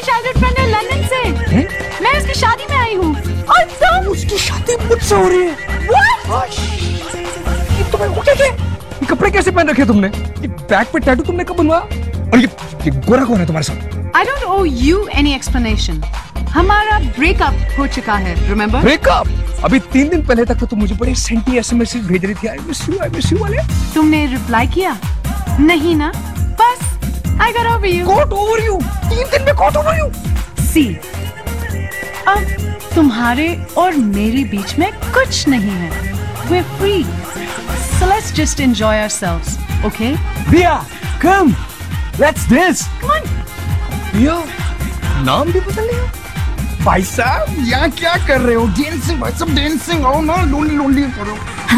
Childhood friend है London से। मैं उसकी शादी में आई हूँ। और तुम? उसकी शादी मुझसे हो रही है। What? ये तुम्हें हो क्या? ये कपड़े कैसे पहन रखे तुमने? ये बैक पे टैटू तुमने कब बनवाया? और ये गोरा कौन है तुम्हारे साथ? I don't owe you any explanation. हमारा ब्रेकअप हो चुका है, remember? ब्रेकअप? अभी 3 दिन पहले तक तो तुम मुझे बड़े सेंटी एसएमएस भेज रही थी, I miss you वाले। तुमने रिप्लाई किया? नहीं ना? बस I got over you. Got over you? 3 दिन में got over you? See, अब तुम्हारे और मेरे बीच में कुछ नहीं है। We're free. So let's just enjoy ourselves, okay? Diya, come. Let's dance. Come on. दिया, नाम भी बदल लिया। भाई साहब यहाँ क्या कर रहे हो? डेंसिंग भाई साहब, डेंसिंग। आओ ना, लोनली लोनली करो।